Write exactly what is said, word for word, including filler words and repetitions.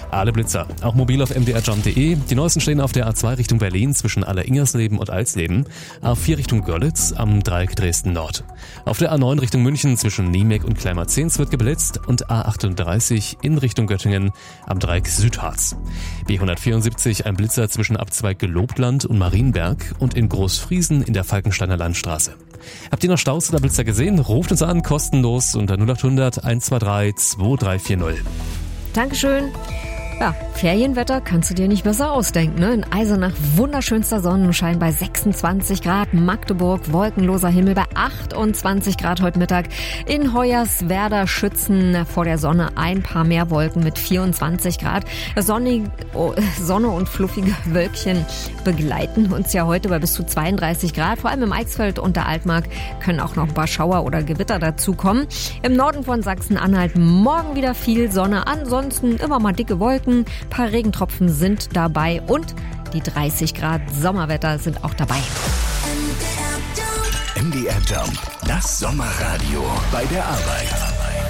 Alle Blitzer, auch mobil auf m d r jump punkt d e. Die neuesten stehen auf der A zwei Richtung Berlin zwischen Aller-Ingersleben und Alsleben, A vier Richtung Görlitz am Dreieck Dresden Nord. Auf der A neun Richtung München zwischen Niemek und Kleinmarzens wird geblitzt und A achtunddreißig in Richtung Göttingen am Dreieck Südharz. B hundertvierundsiebzig ein Blitzer zwischen Abzweig Gelobtland und Marienberg und in Großfriesen in der Falkensteiner Landstraße. Habt ihr noch Staus oder Blitzer gesehen? Ruft uns an, kostenlos unter null acht hundert einhundertzweiundzwanzig zweitausenddreihundertvierzig. Dankeschön. Ja, Ferienwetter kannst du dir nicht besser ausdenken, ne? In Eisenach wunderschönster Sonnenschein bei sechsundzwanzig Grad, Magdeburg wolkenloser Himmel bei achtundzwanzig Grad heute Mittag, in Hoyerswerda Schützen vor der Sonne ein paar mehr Wolken mit vierundzwanzig Grad. Sonnig, oh, Sonne und fluffige Wölkchen begleiten uns ja heute bei bis zu zweiunddreißig Grad. Vor allem im Eichsfeld und der Altmark können auch noch ein paar Schauer oder Gewitter dazukommen. Im Norden von Sachsen-Anhalt morgen wieder viel Sonne, ansonsten immer mal dicke Wolken. Ein paar Regentropfen sind dabei und die dreißig Grad Sommerwetter sind auch dabei. M D R Jump, das Sommerradio bei der Arbeit.